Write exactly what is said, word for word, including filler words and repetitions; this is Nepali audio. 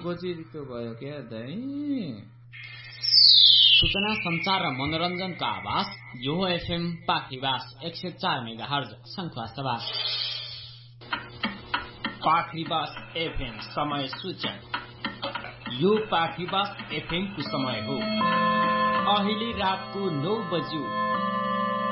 गोजी रित्तो भयो क्या दाइ? सूचना संचार र मनोरञ्जनका आवाज यो एफएम पाखरीवास एक सय चार मेगा हर्ज शङ्खुवासभा। पाखरीवास एफएम समय सूचक। यो पाखरीवास एफएम को समय हो अहिले रातको नौ बज्यो